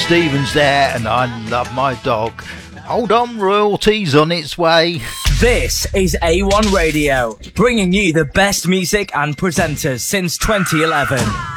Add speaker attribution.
Speaker 1: Stevens there, and I love my dog. Hold on, royalties on its way.
Speaker 2: This is A1 Radio, bringing you the best music and presenters since 2011.